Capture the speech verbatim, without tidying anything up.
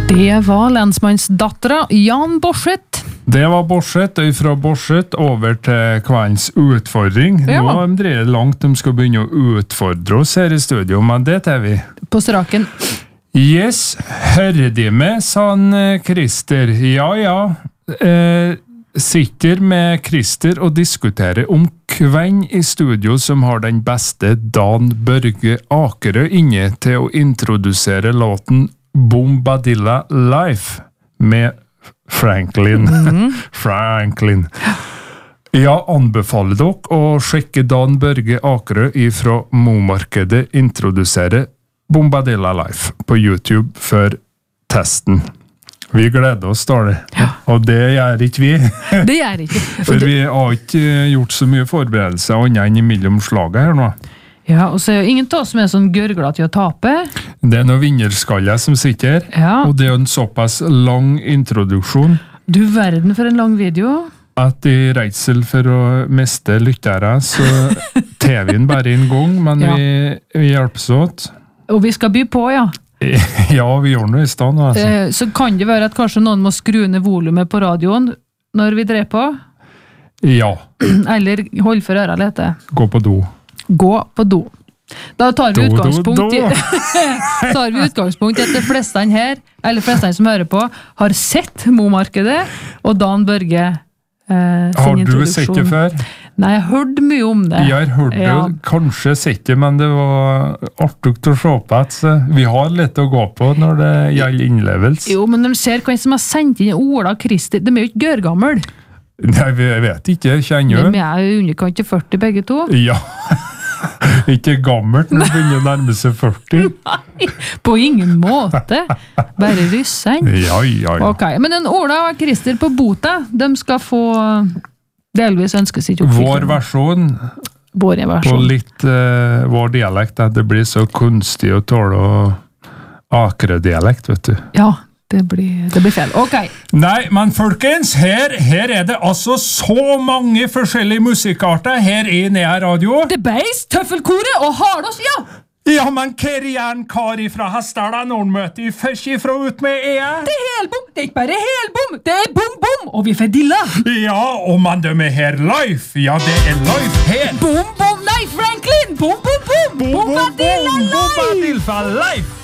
Det var lensmannsdatteren Jan Borseth. Det var Borseth, fra Borseth over til kveldens utfordring. Ja. Nå er de langt de skal begynne å utfordre oss her i studio, men det tar vi. På straken. Yes, hører de med, sa han Christer. Ja, ja. Eh, sitter med Christer og diskuterer om hvem i studio som har den beste Dan Børge Akerø inne til å introdusere låten Bombadilla Life med Franklin. Mm. Franklin. Jeg anbefaler dere å sjekke Dan Børge Akerø fra Mo-markedet introdusere Bombadilla Life på YouTube for testen. Vi gleder oss, står det. Ja. Og det gjør ikke vi. Det gjør ikke. For vi har ikke gjort så mye forberedelser annet enn imellom slaget her nå. Ja, og så er jo ingen av oss som er sånn gørglad til å tape. Det er noen vinnerskaller som sitter her, ja. Og det er en såpass lang introduksjon. Du verden for en lang video. At i redsel for å miste lyttere, så tar vi den bare en gang, men ja. vi, vi hjelpes åt. Og vi skal by på, ja. Ja, vi gjør noe i stand. Altså. Eh, så kan det være at kanskje noen må skru ned volumet på radioen når vi dreier på? Ja. Eller hold for øra litt. Gå på do. Gå på do. Da tar vi do, utgangspunkt do, do. I, tar vi utgangspunkt i at de fleste her, eller fleste som hører på, har sett Mo-markedet og Dan Børge eh, sin har du introduksjon. sett det før? Nei, jeg har hørt mye om det. Jeg har hørt det, ja. Kanskje sett det, men det var artig å se på at vi har litt å gå på når det gjelder innlevelse. Jo, men de ser hvem som har sendt inn Ola Christer. De er jo ikke gørgammel. Nei, jeg vet ikke, jeg kjenner. De er jo underkant til førti begge to. Ja, ikke gammelt når det begynner å nærme seg førti. Nei, på ingen måte. Bare ryssen. Ja, ja, ja. Ok, men den Ola og Christer på bota, de skal få delvis ønskes ikke oppfylt. Vår versjon, vår versjon. på litt uh, vår dialekt, at det blir så kunstig å tåle Akerø-dialekt, vet du. Ja, det blir, det blir feil. Ok. Nei, men folkens, her, her er det altså så mange forskjellige musikkarter her i Nea Radio. The Bass, Tøffelkoret og Hardås, ja! Ja, men hva er en kar ifra Hestdal når han møter først ifra ut med er? Det er helbom, det er ikke bare helbom, det er bom-bom, og vi får dilla. Ja, og man de er her live. Ja, det er live her. Bom-bom, nei, Franklin! Bom-bom-bom! Bombadilla live! Bombadilla live!